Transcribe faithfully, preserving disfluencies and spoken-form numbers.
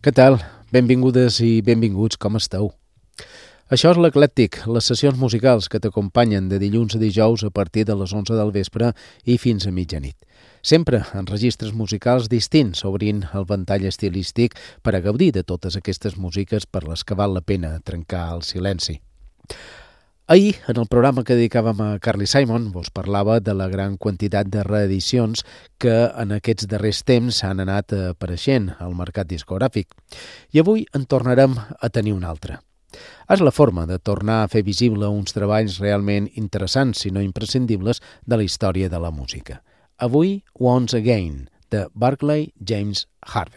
Què tal? Benvingudes i benvinguts, com esteu? Això és l'Eclèctic, les sessions musicals que t'acompanyen de dilluns a dijous a partir de les onze del vespre i fins a mitjanit. Sempre en registres musicals distints, obrint el ventall estilístic per a gaudir de totes aquestes músiques per les que val la pena trencar el silenci. Ahir, en el programa que dedicàvem a Carly Simon, vos parlava de la gran quantitat de reedicions que en aquests darrers temps han anat apareixent al mercat discogràfic. I avui en tornarem a tenir una altra. És la forma de tornar a fer visible uns treballs realment interessants, si no imprescindibles, de la història de la música. Avui, Once Again, de Barclay James Harvey.